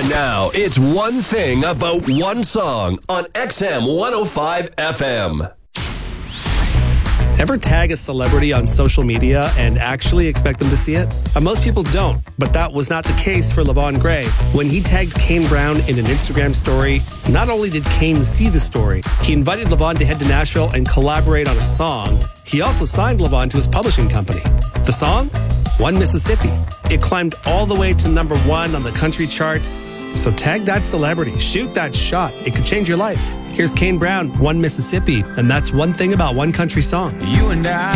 And now it's One Thing About One Song on XM 105 FM. Ever tag a celebrity on social media and actually expect them to see it? Most people don't, but that was not the case for Levon Gray. When he tagged Kane Brown in an Instagram story, not only did Kane see the story, he invited Levon to head to Nashville and collaborate on a song. He also signed Levon to his publishing company. The song? One Mississippi. It climbed all the way to number 1 on the country charts. So tag that celebrity, shoot that shot. It could change your life. Here's Kane Brown, One Mississippi, and that's One Thing About One Country Song. You and I